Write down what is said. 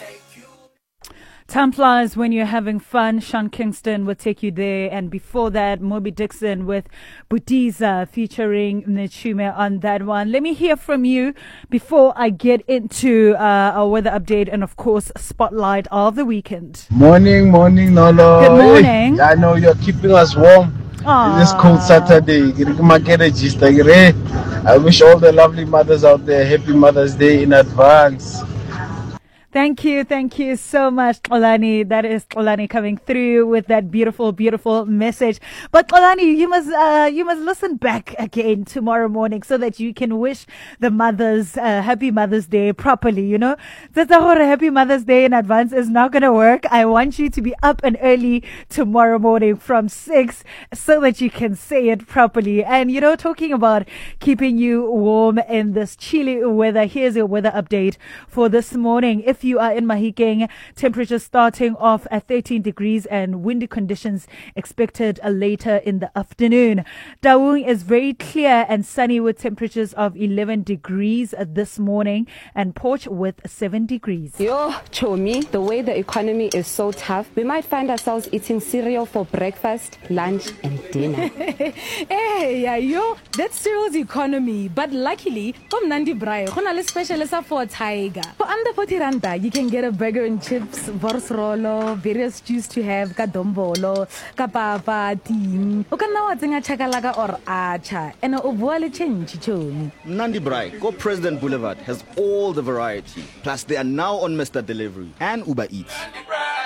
Time flies when you're having fun. Sean Kingston will take you there. And before that, Moby Dixon with Butiza featuring Nechume on that one. Let me hear from you before I get into our weather update and, of course, spotlight of the weekend. Morning, Nolo. Good morning. Hey, I know you're keeping us warm. This cold Saturday. I wish all the lovely mothers out there happy Mother's Day in advance. Thank you so much, Xolani. That is Xolani coming through with that beautiful message. But Xolani, you must listen back again tomorrow morning so that you can wish the mothers happy Mother's Day properly. You know, that's a whole happy Mother's Day in advance is not gonna work. I want you to be up and early tomorrow morning from 6 so that you can say it properly. And you know, talking about keeping you warm in this chilly weather, here's your weather update for this morning. If you are in Mahikeng, temperatures starting off at 13 degrees and windy conditions expected later in the afternoon. Taung is very clear and sunny with temperatures of 11 degrees this morning, and Porch with 7 degrees. Yo, Chomi, the way the economy is so tough, we might find ourselves eating cereal for breakfast, lunch and dinner. Hey, yeah, yo, that's cereal's economy. But luckily, from Nandi Brai, a special for Tiger. For under 40 randa, you can get a burger and chips, borsrolo, various juice to have, kadombolo, kapapa, team. Ukana watinga chakalaga or acha, and obuale change chomi. Nandi Brai, Go President Boulevard has all the variety. Plus, they are now on Mr. Delivery and Uber Eats.